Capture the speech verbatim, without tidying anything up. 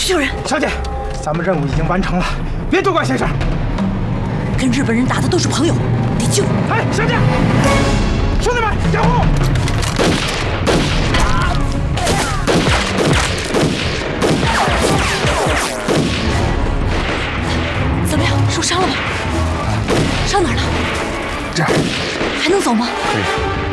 须有人。 小姐，咱们任务已经完成了，别多管闲事。 跟日本人打的都是朋友，得救。 哎，小姐，兄弟们，掩护！ 怎么样？受伤了吗？伤哪儿了？ 这儿还能走吗？ 可以。